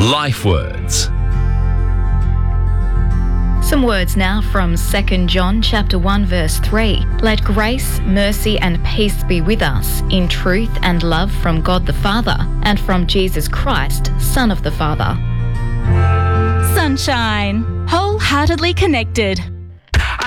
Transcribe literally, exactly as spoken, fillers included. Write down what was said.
Life Words. Some words now from Second John chapter one verse three. Let grace, mercy and peace be with us in truth and love from God the Father and from Jesus Christ, Son of the Father. Sunshine. Wholeheartedly connected.